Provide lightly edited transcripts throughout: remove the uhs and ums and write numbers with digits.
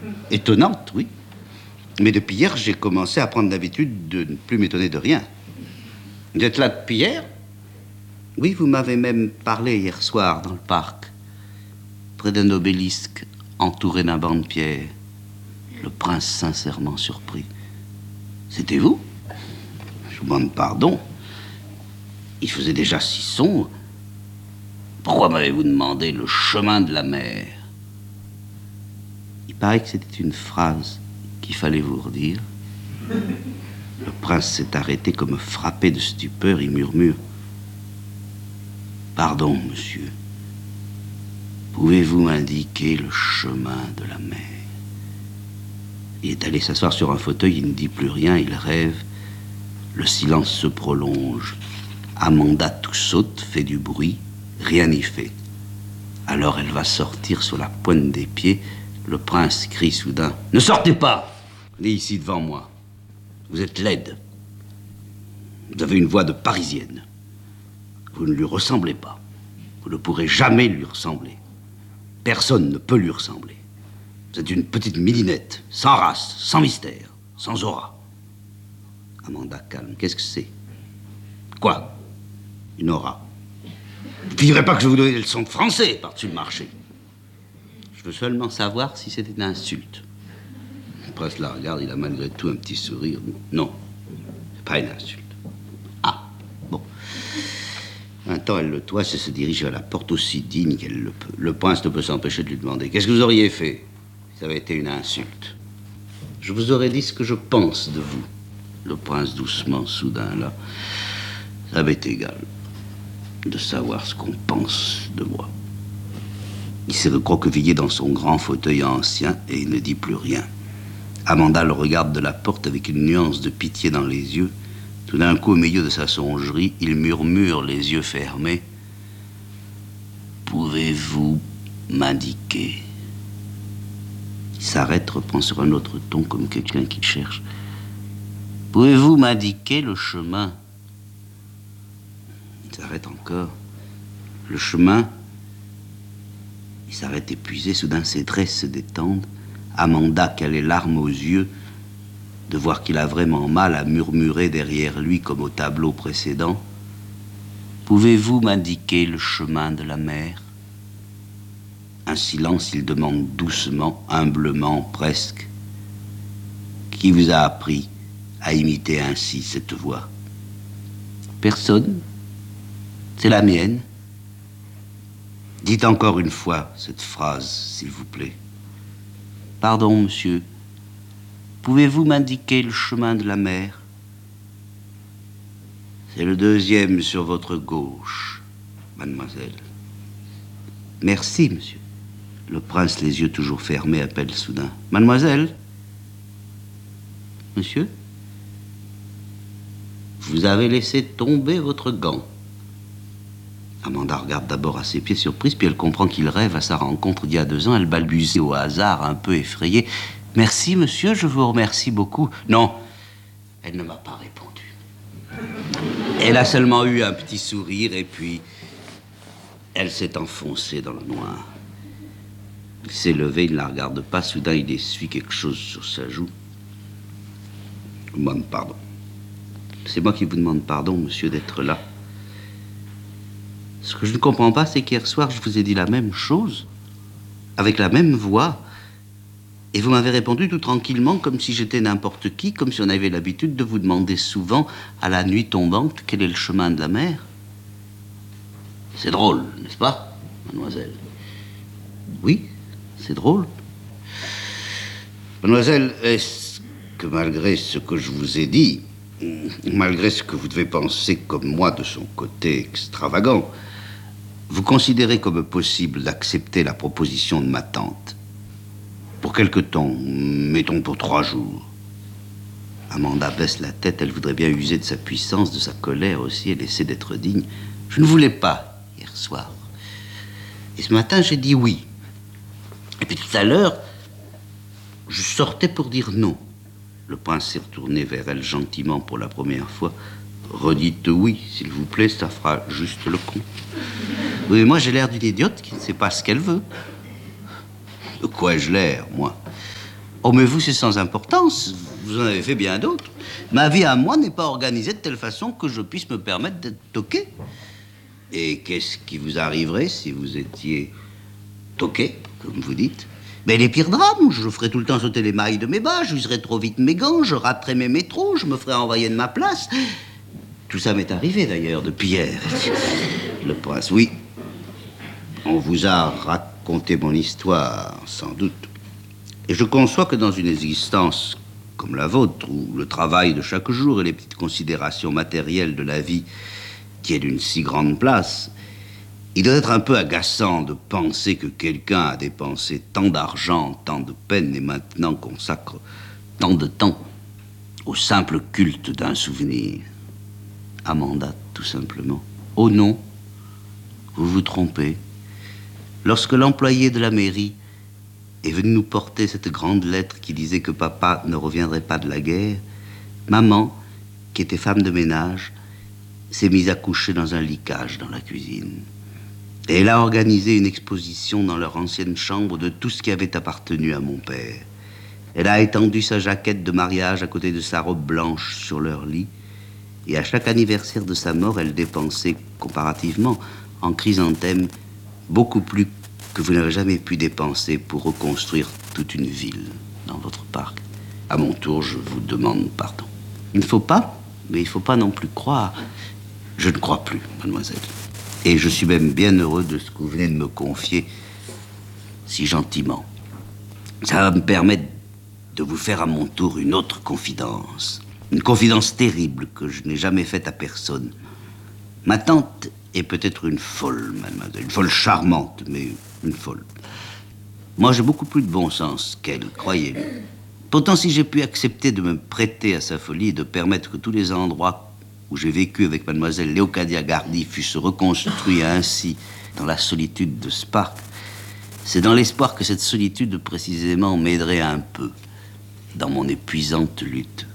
Étonnante, oui. Mais depuis hier, j'ai commencé à prendre l'habitude de ne plus m'étonner de rien. Vous êtes là depuis hier? Oui, vous m'avez même parlé hier soir dans le parc, près d'un obélisque entouré d'un banc de pierre. Le prince sincèrement surpris. C'était vous? Je vous demande pardon. Il faisait déjà si sombre. Pourquoi m'avez-vous demandé le chemin de la mer? Il paraît que c'était une phrase qu'il fallait vous redire. Le prince s'est arrêté comme frappé de stupeur. Il murmure: pardon, monsieur. Pouvez-vous m'indiquer le chemin de la mer? Il est allé s'asseoir sur un fauteuil, il ne dit plus rien, il rêve. Le silence se prolonge. Amanda tout saute, fait du bruit, rien n'y fait. Alors elle va sortir sur la pointe des pieds. Le prince crie soudain: ne sortez pas! Venez ici devant moi. Vous êtes laide. Vous avez une voix de Parisienne. Vous ne lui ressemblez pas. Vous ne pourrez jamais lui ressembler. Personne ne peut lui ressembler. Vous êtes une petite milinette, sans race, sans mystère, sans aura. Amanda, calme. Qu'est-ce que c'est? Quoi? Une aura. Vous ne finirez pas que je vous donne des leçons de français par-dessus le marché. Je veux seulement savoir si c'était une insulte. Le prince la regarde, il a malgré tout un petit sourire. Non, c'est pas une insulte. Ah, bon. Maintenant, elle le toise et se dirige vers la porte aussi digne qu'elle le peut. Le prince ne peut s'empêcher de lui demander: qu'est-ce que vous auriez fait si ça avait été une insulte? Je vous aurais dit ce que je pense de vous. Le prince doucement, soudain, là, ça m'est égal de savoir ce qu'on pense de moi. Il s'est recroquevillé dans son grand fauteuil ancien et il ne dit plus rien. Amanda le regarde de la porte avec une nuance de pitié dans les yeux. Tout d'un coup, au milieu de sa songerie, il murmure, les yeux fermés: pouvez-vous m'indiquer? Il s'arrête, reprend sur un autre ton comme quelqu'un qui cherche. Pouvez-vous m'indiquer le chemin? Il s'arrête encore. Le chemin. Il s'arrête épuisé. Soudain, ses traits se détendent. Amanda, qui a les larmes aux yeux de voir qu'il a vraiment mal, a murmuré derrière lui comme au tableau précédent: pouvez-vous m'indiquer le chemin de la mer? Un silence, il demande doucement, humblement, presque: qui vous a appris à imiter ainsi cette voix? Personne. C'est la mienne. Dites encore une fois cette phrase, s'il vous plaît. Pardon, monsieur. Pouvez-vous m'indiquer le chemin de la mer? C'est le deuxième sur votre gauche, mademoiselle. Merci, monsieur. Le prince, les yeux toujours fermés, appelle soudain: mademoiselle? Monsieur? Vous avez laissé tomber votre gant. Amanda regarde d'abord à ses pieds surprise, puis elle comprend qu'il rêve à sa rencontre d'il y a 2 ans. Elle balbutie au hasard, un peu effrayée: merci, monsieur, je vous remercie beaucoup. Non, elle ne m'a pas répondu. Elle a seulement eu un petit sourire, et puis elle s'est enfoncée dans le noir. Il s'est levé, il ne la regarde pas. Soudain, il essuie quelque chose sur sa joue. Je vous demande pardon. C'est moi qui vous demande pardon, monsieur, d'être là. Ce que je ne comprends pas, c'est qu'hier soir, je vous ai dit la même chose, avec la même voix, et vous m'avez répondu tout tranquillement, comme si j'étais n'importe qui, comme si on avait l'habitude de vous demander souvent, à la nuit tombante, quel est le chemin de la mer. C'est drôle, n'est-ce pas, mademoiselle? Oui, c'est drôle. Mademoiselle, est-ce que malgré ce que je vous ai dit, malgré ce que vous devez penser comme moi de son côté extravagant, vous considérez comme possible d'accepter la proposition de ma tante? Pour quelque temps, mettons pour 3 jours. Amanda baisse la tête, elle voudrait bien user de sa puissance, de sa colère aussi, elle essaie d'être digne. Je ne voulais pas, hier soir. Et ce matin, j'ai dit oui. Et puis tout à l'heure, je sortais pour dire non. Le prince s'est retourné vers elle gentiment pour la première fois. Redites oui, s'il vous plaît, ça fera juste le con. Oui, moi j'ai l'air d'une idiote qui ne sait pas ce qu'elle veut. De quoi ai-je l'air, moi? Oh, mais vous, c'est sans importance. Vous en avez fait bien d'autres. Ma vie à moi n'est pas organisée de telle façon que je puisse me permettre d'être toqué. Et qu'est-ce qui vous arriverait si vous étiez toqué, comme vous dites? Mais les pires drames, je ferais tout le temps sauter les mailles de mes bas, j'userais trop vite mes gants, je raterais mes métros, je me ferais envoyer de ma place. Tout ça m'est arrivé d'ailleurs depuis hier. Le prince, oui. On vous a raconté mon histoire, sans doute. Et je conçois que dans une existence comme la vôtre, où le travail de chaque jour et les petites considérations matérielles de la vie tiennent une si grande place, il doit être un peu agaçant de penser que quelqu'un a dépensé tant d'argent, tant de peine et maintenant consacre tant de temps au simple culte d'un souvenir. Amanda, tout simplement. Oh non, vous vous trompez. Lorsque l'employé de la mairie est venu nous porter cette grande lettre qui disait que papa ne reviendrait pas de la guerre, maman, qui était femme de ménage, s'est mise à coucher dans un lit-cage dans la cuisine. Et elle a organisé une exposition dans leur ancienne chambre de tout ce qui avait appartenu à mon père. Elle a étendu sa jaquette de mariage à côté de sa robe blanche sur leur lit. Et à chaque anniversaire de sa mort, elle dépensait, comparativement, en chrysanthème, beaucoup plus que vous n'avez jamais pu dépenser pour reconstruire toute une ville dans votre parc. À mon tour, je vous demande pardon. Il ne faut pas, mais il ne faut pas non plus croire. Je ne crois plus, mademoiselle. Et je suis même bien heureux de ce que vous venez de me confier si gentiment. Ça va me permettre de vous faire à mon tour une autre confidence. Une confidence terrible que je n'ai jamais faite à personne. Ma tante est peut-être une folle, mademoiselle. Une folle charmante, mais une folle. Moi, j'ai beaucoup plus de bon sens qu'elle, croyez-le. Pourtant, si j'ai pu accepter de me prêter à sa folie et de permettre que tous les endroits où j'ai vécu avec mademoiselle Léocadia Gardy fussent reconstruits ainsi dans la solitude de ce parc, c'est dans l'espoir que cette solitude, précisément, m'aiderait un peu dans mon épuisante lutte.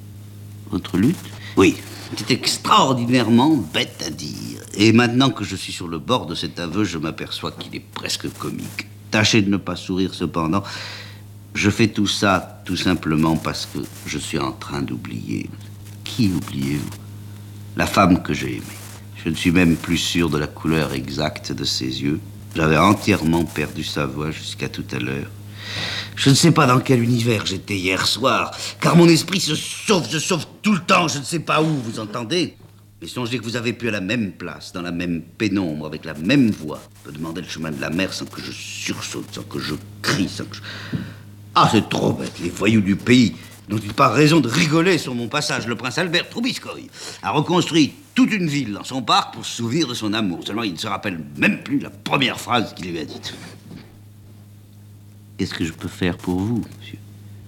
Votre lutte? Oui, c'est extraordinairement bête à dire. Et maintenant que je suis sur le bord de cet aveu, je m'aperçois qu'il est presque comique. Tâchez de ne pas sourire cependant. Je fais tout ça tout simplement parce que je suis en train d'oublier. Qui oubliez-vous? La femme que j'ai aimée. Je ne suis même plus sûr de la couleur exacte de ses yeux. J'avais entièrement perdu sa voix jusqu'à tout à l'heure. Je ne sais pas dans quel univers j'étais hier soir, car mon esprit se sauve tout le temps, je ne sais pas où, vous entendez? Mais songez que vous avez pu à la même place, dans la même pénombre, avec la même voix, me demander le chemin de la mer sans que je sursaute, sans que je crie, sans que je... Ah, c'est trop bête, les voyous du pays n'ont-ils pas raison de rigoler sur mon passage? Le prince Albert Trubiscoy a reconstruit toute une ville dans son parc pour se souvenir de son amour. Seulement, il ne se rappelle même plus la première phrase qu'il lui a dite. Qu'est-ce que je peux faire pour vous, monsieur?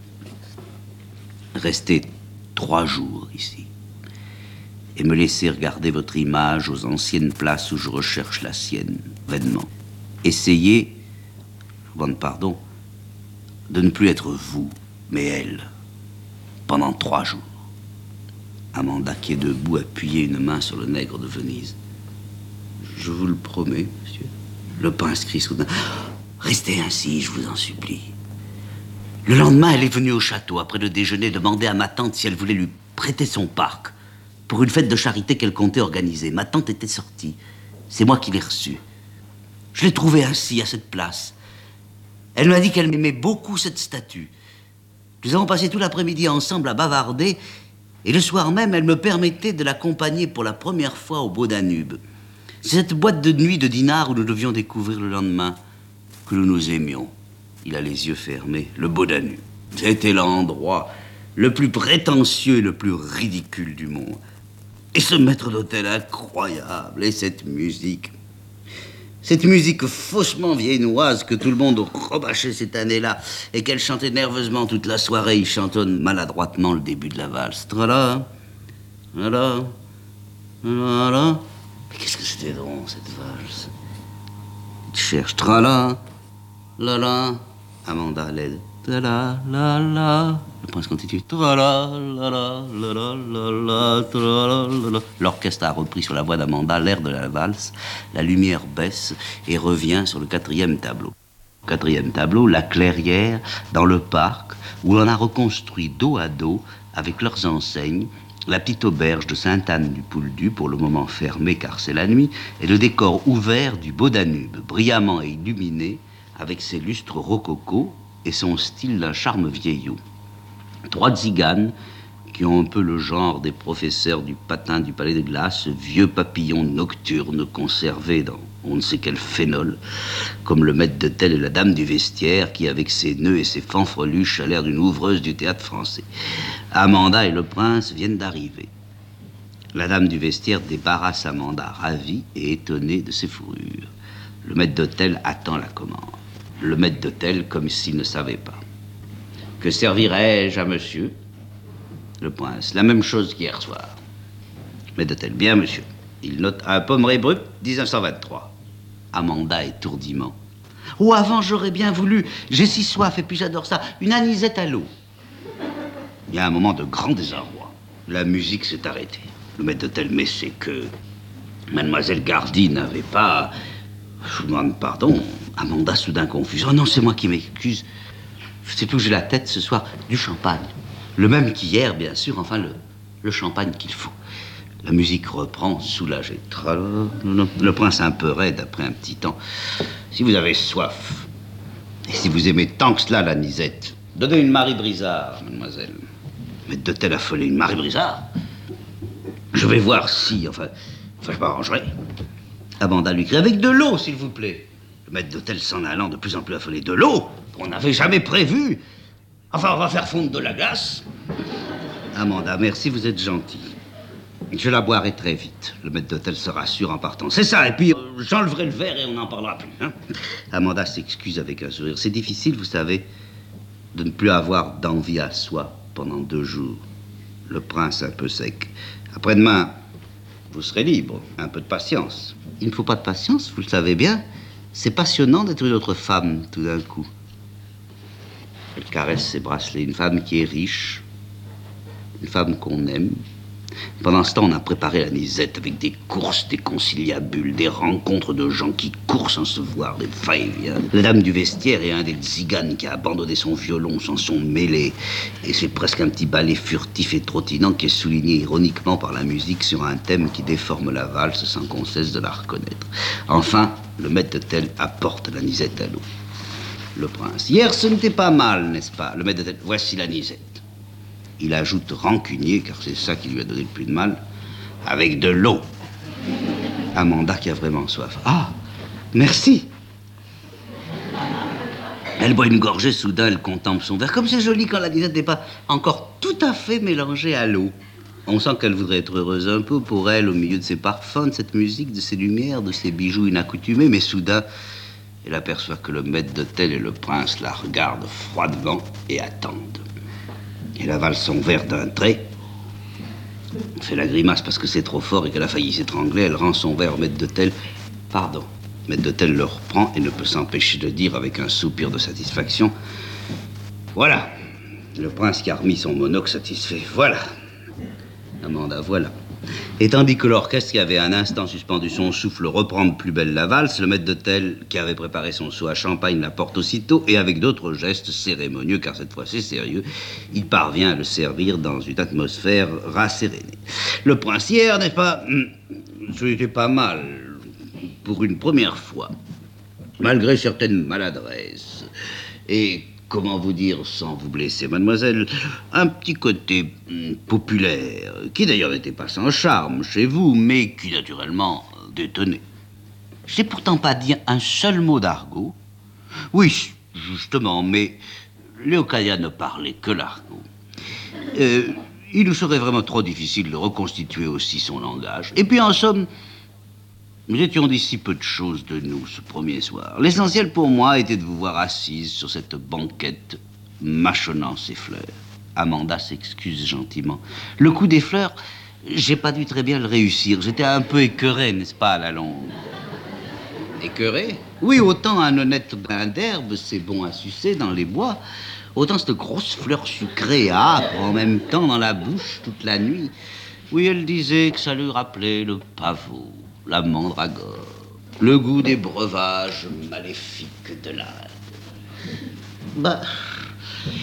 Restez 3 jours ici et me laisser regarder votre image aux anciennes places où je recherche la sienne, vainement. Essayez, je vous demande pardon, de ne plus être vous, mais elle, pendant 3 jours. Amanda, qui est debout, appuyait une main sur le nègre de Venise. Je vous le promets, monsieur. Le prince crie soudain. Restez ainsi, je vous en supplie. Le lendemain, elle est venue au château, après le déjeuner, demander à ma tante si elle voulait lui prêter son parc pour une fête de charité qu'elle comptait organiser. Ma tante était sortie. C'est moi qui l'ai reçue. Je l'ai trouvée ainsi, à cette place. Elle m'a dit qu'elle aimait beaucoup cette statue. Nous avons passé tout l'après-midi ensemble à bavarder, et le soir même, elle me permettait de l'accompagner pour la première fois au Beau Danube. C'est cette boîte de nuit de dinars où nous devions découvrir le lendemain que nous nous aimions. Il a les yeux fermés, le Beau Danube. C'était l'endroit le plus prétentieux et le plus ridicule du monde. Et ce maître d'hôtel incroyable, et cette musique faussement viennoise que tout le monde rebâchait cette année-là et qu'elle chantait nerveusement toute la soirée. Il chantonne maladroitement le début de la valse. Trala, trala, trala. Mais qu'est-ce que c'était drôle, cette valse? Il cherche trala, la la. Amanda l'aide. Trala, la la. Le prince continue. Trala, la la, la la, la la, trala, la la. L'orchestre a repris sur la voix d'Amanda l'air de la valse. La lumière baisse et revient sur le 4e tableau. 4e tableau, la clairière dans le parc, où l'on a reconstruit dos à dos, avec leurs enseignes, la petite auberge de Sainte-Anne-du-Pouldu, pour le moment fermée car c'est la nuit, et le décor ouvert du beau Danube, brillamment illuminé, avec ses lustres rococo et son style d'un charme vieillot. 3 tziganes qui ont un peu le genre des professeurs du patin du Palais de Glace, vieux papillons nocturnes conservés dans on ne sait quel phénol, comme le maître d'hôtel et la dame du vestiaire qui, avec ses nœuds et ses fanfreluches, a l'air d'une ouvreuse du théâtre français. Amanda et le prince viennent d'arriver. La dame du vestiaire débarrasse Amanda, ravie et étonnée de ses fourrures. Le maître d'hôtel attend la commande. Le maître d'hôtel comme s'il ne savait pas. Que servirai-je à monsieur? Le prince, la même chose qu'hier soir. Maître d'hôtel, bien monsieur. Il note un pommeré brut, 1923. Amanda étourdiment. Oh, avant j'aurais bien voulu, j'ai si soif et puis j'adore ça, une anisette à l'eau. Il y a un moment de grand désarroi. La musique s'est arrêtée. Le maître d'hôtel, mais c'est que Mademoiselle Gardy n'avait pas... Je vous demande pardon. Amanda, soudain confuse. Oh non, c'est moi qui m'excuse. Je sais plus où j'ai la tête ce soir. Du champagne. Le même qu'hier, bien sûr. Enfin, le champagne qu'il faut. La musique reprend, soulagée. Le prince un peu raide après un petit temps. Si vous avez soif, et si vous aimez tant que cela l'anisette, donnez une Marie Brizard, mademoiselle. Maître d'hôtel affolé, une Marie Brizard? Je vais voir si, enfin je m'arrangerai. Amanda lui crie, avec de l'eau, s'il vous plaît. Le maître d'hôtel s'en allant de plus en plus affolé. De l'eau? On n'avait jamais prévu. Enfin, on va faire fondre de la glace. Amanda, merci, vous êtes gentille. Je la boirai très vite. Le maître d'hôtel se rassure en partant. C'est ça, et puis j'enlèverai le verre et on n'en parlera plus. Hein. Amanda s'excuse avec un sourire. C'est difficile, vous savez, de ne plus avoir d'envie à soi pendant 2 jours. Le prince un peu sec. Après-demain, vous serez libre. Un peu de patience. Il ne faut pas de patience, vous le savez bien. C'est passionnant d'être une autre femme, tout d'un coup. Elle caresse ses bracelets. Une femme qui est riche. Une femme qu'on aime. Pendant ce temps, on a préparé la nisette avec des courses, des conciliabules, des rencontres de gens qui courent sans se voir, des va-et-vient. La dame du vestiaire et un des tziganes qui a abandonné son violon s'en sont mêlés. Et c'est presque un petit ballet furtif et trottinant qui est souligné ironiquement par la musique sur un thème qui déforme la valse sans qu'on cesse de la reconnaître. Enfin, le maître d'hôtel apporte la nisette à l'eau. Le prince. Hier, ce n'était pas mal, n'est-ce pas? Le maître d'hôtel. Voici la nisette. Il ajoute rancunier, car c'est ça qui lui a donné le plus de mal, avec de l'eau. Amanda qui a vraiment soif. Ah, merci. Elle boit une gorgée, soudain elle contemple son verre. Comme c'est joli quand la nisette n'est pas encore tout à fait mélangée à l'eau. On sent qu'elle voudrait être heureuse un peu pour elle, au milieu de ses parfums, de cette musique, de ses lumières, de ses bijoux inaccoutumés, mais soudain, elle aperçoit que le maître d'hôtel et le prince la regardent froidement et attendent. Elle avale son verre d'un trait. Elle fait la grimace parce que c'est trop fort et qu'elle a failli s'étrangler. Elle rend son verre au maître d'hôtel. Pardon. Le maître d'hôtel le reprend et ne peut s'empêcher de dire avec un soupir de satisfaction. Voilà. Le prince qui a remis son monocle satisfait. Voilà. Amanda, voilà. Et tandis que l'orchestre qui avait un instant suspendu son souffle reprend de plus belle la valse, le maître d'hôtel qui avait préparé son seau à champagne la porte aussitôt et avec d'autres gestes cérémonieux, car cette fois c'est sérieux, il parvient à le servir dans une atmosphère rassérénée. Le prince hier, n'est-ce pas? C'était pas mal pour une première fois, malgré certaines maladresses. Et comment vous dire sans vous blesser, mademoiselle, un petit côté populaire, qui d'ailleurs n'était pas sans charme chez vous, mais qui naturellement détonnait. J'ai pourtant pas dit un seul mot d'argot. Oui, justement, mais Léocadia ne parlait que l'argot. Il nous serait vraiment trop difficile de reconstituer aussi son langage. Et puis en somme, nous étions dit si peu de choses de nous ce premier soir. L'essentiel pour moi était de vous voir assise sur cette banquette, mâchonnant ses fleurs. Amanda s'excuse gentiment. Le coup des fleurs, j'ai pas dû très bien le réussir. J'étais un peu écœuré, n'est-ce pas, à la longue? Écœuré? Oui, autant un honnête brin d'herbe, c'est bon à sucer dans les bois, autant cette grosse fleur sucrée et âpre en même temps dans la bouche toute la nuit. Oui, elle disait que ça lui rappelait le pavot, la mandragore, le goût des breuvages maléfiques de l'Inde. Bah,